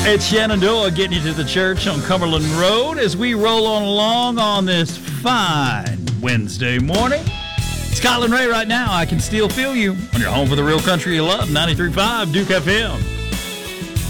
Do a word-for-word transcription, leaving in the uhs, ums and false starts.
It's Shenandoah getting you to the church on Cumberland Road as we roll on along on this fine Wednesday morning. It's Colin Ray right now. I can still feel you on your home for the real country you love, ninety-three point five Duke F M.